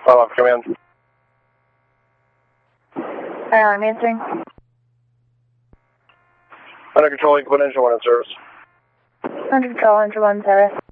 Follow-up command. I'm answering. Under control, Lakewood Engine 1 in service. Under control, Engine 1 service.